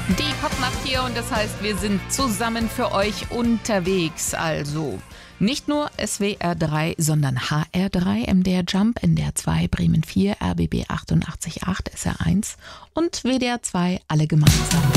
Die Popnacht hier und das heißt, wir sind zusammen für euch unterwegs. Also nicht nur SWR 3, sondern HR 3, MDR Jump, NDR 2, Bremen 4, RBB 88.8, SR 1 und WDR 2, alle gemeinsam.